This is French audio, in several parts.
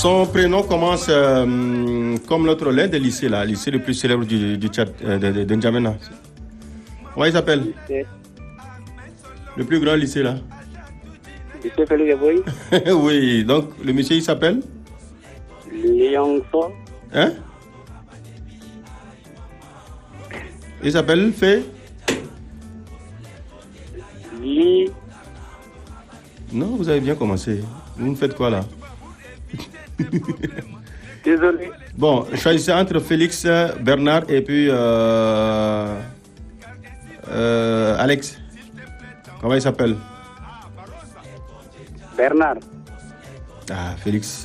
Son prénom commence comme l'autre l'un des lycées, là, lycée le plus célèbre du Tchad, de N'Djamena. Comment il s'appelle? Le plus grand lycée, là. Lycée Félix Eboy. Oui, donc le monsieur, il s'appelle? Liangson. Hein? Il s'appelle Fé? Li. Non, vous avez bien commencé. Vous me faites quoi là? Désolé. Bon, choisissez entre Félix, Bernard et puis Alex. Comment il s'appelle? Bernard. Ah, Félix.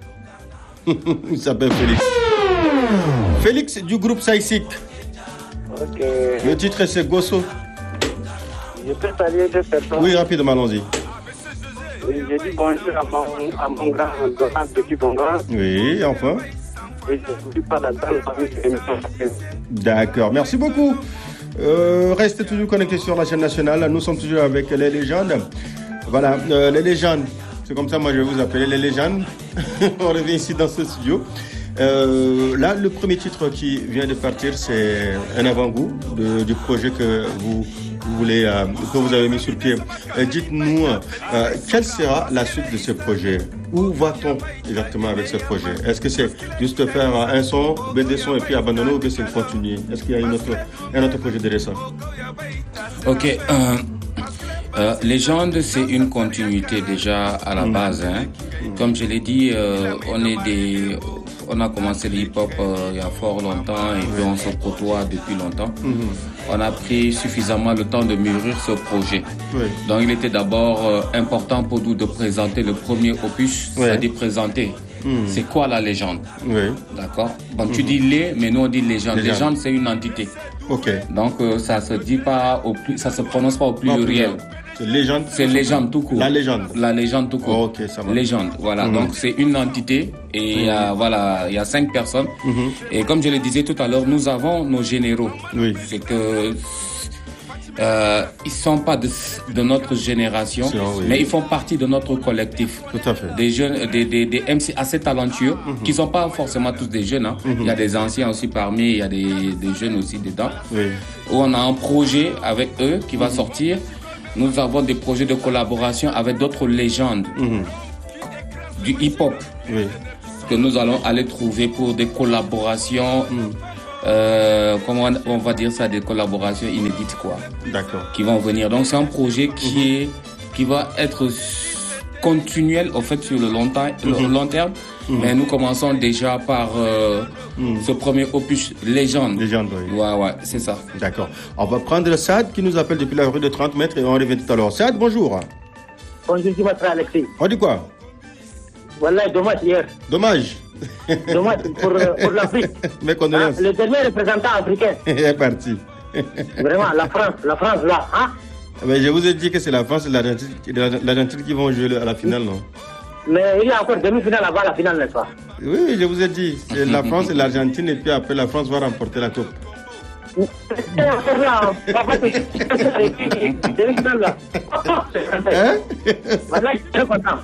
Il s'appelle Félix. Félix du groupe Saïsik. Ok. Le titre c'est Gosso. Je peux saluer deux personnes. Oui, rapidement, allons-y. Oui, je dis bonjour à mon grand, petit bon grand. Oui, enfin. Et je ne suis pas dans la famille de l'émission. D'accord, merci beaucoup. Restez toujours connectés sur la chaîne nationale. Nous sommes toujours avec les légendes. Voilà, les légendes. C'est comme ça, moi, je vais vous appeler les légendes. On revient ici dans ce studio. Là, le premier titre qui vient de partir, c'est un avant-goût du projet que vous voulez, que vous avez mis sur pied. Dites-nous, quelle sera la suite de ce projet? Où va-t-on exactement avec ce projet? Est-ce que c'est juste faire un son, des sons et puis abandonner, ou que c'est continuer? Est-ce qu'il y a un autre projet derrière ça? Ok. Légende, c'est une continuité déjà à la base. Hein. Comme je l'ai dit, on a commencé le hip-hop il y a fort longtemps et puis on se côtoie depuis longtemps. On a pris suffisamment le temps de mûrir ce projet. Oui. Donc il était d'abord important pour nous de présenter le premier opus, c'est-à-dire présenter. C'est quoi la légende? Oui. D'accord. Bon, tu dis les, mais nous on dit légende. Légende, c'est une entité. Ok. Donc ça se dit pas ça se prononce pas au pluriel. C'est légende. C'est légende tout court. La légende. La légende tout court. Ok, ça va. Légende, voilà. Donc c'est une entité et il y a 5 personnes. Et comme je le disais tout à l'heure, nous avons nos généraux. Oui. C'est que ils sont pas de notre génération, mais ils font partie de notre collectif. Tout à fait. Des jeunes, des MC assez talentueux, qui sont pas forcément tous des jeunes. Hein. Il y a des anciens aussi parmi, il y a des jeunes aussi dedans. Oui. Où on a un projet avec eux qui va sortir. Nous avons des projets de collaboration avec d'autres légendes du hip-hop que nous allons aller trouver pour des collaborations, comment on va dire ça, des collaborations inédites quoi. D'accord. Qui vont venir. Donc c'est un projet qui va être continuel au fait sur le long terme. Mais nous commençons déjà par ce premier opus Légende. Légende, oui. Ouais, c'est ça. D'accord. On va prendre Saad qui nous appelle depuis la rue de 30 mètres et on revient tout à l'heure. Saad, bonjour. Bonjour, je m'appelle Alexis. On dit quoi? Voilà, dommage hier. Dommage. Dommage pour l'Afrique. Mes condoléances. Le dernier représentant africain. Il est parti. Vraiment, la France là. Hein? Mais je vous ai dit que c'est la France et l'Argentine qui vont jouer à la finale, non? Mais il y a encore demi-finale avant la finale, n'est-ce pas? Oui, je vous ai dit. C'est la France et l'Argentine et puis après la France va remporter la coupe. Demi-finale là. Hein? Voilà, je suis très content.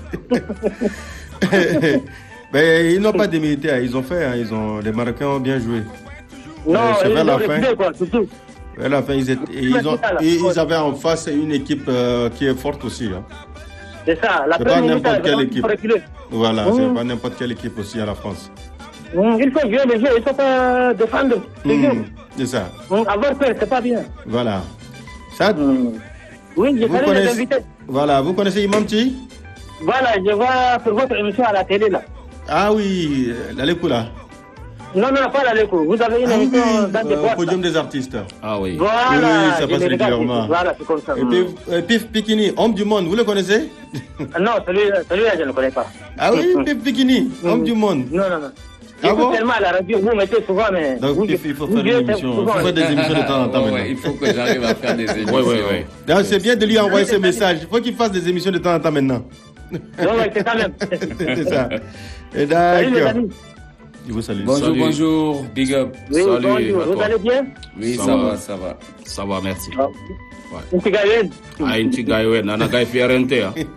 Mais ils n'ont pas démérité, ils ont fait, les Marocains ont bien joué. Non, c'est vers la fin. Quoi, surtout. Vers la fin, ils avaient en face une équipe qui est forte aussi. Hein. C'est ça, la c'est pas première n'importe quelle équipe. Reculer. Voilà, c'est pas n'importe quelle équipe aussi à la France. Il faut jouer le jeu, il ne faut pas défendre le jeu. C'est ça. Avoir peur, c'est pas bien. Voilà. Ça, oui, je connais les invités. Voilà, vous connaissez Imam Ti? Voilà, je vois sur votre émission à la télé là. Ah oui, la Lékou là. Non, pas la Lékou. Vous avez une émission dans des boîtes. Podium des artistes. Ah oui. Voilà, oui, ça passe régulièrement. Voilà, c'est comme ça. Et puis, Pif Pikini, homme du monde, vous le connaissez? Non, celui-là, je ne le connais pas. Ah oui, Pif Pikini, homme du monde. Non. Ah bon? Tellement à la radio, vous mettez souvent, mais. Donc, il faut faire des émissions. Il faut faire des émissions de temps en temps. Il faut que j'arrive à faire des émissions. Oui. C'est bien de lui envoyer ce message. Il faut qu'il fasse des émissions de temps en temps maintenant. Non, c'est ça même. C'est ça. Et d'accord. Je vous salue. Bonjour, big up. Oui, salut. Bonjour, vous allez bien? Oui, ça va. Ça va, merci. Inti Gaiwen, Nana Gai Fiorente.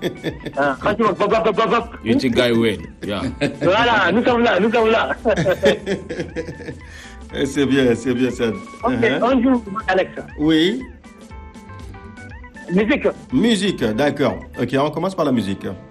Inti Gaiwen, Voilà, nous sommes là. C'est bien ça. Ok, on joue, Alex. Oui. Musique. Musique, d'accord. Ok, on commence par la musique.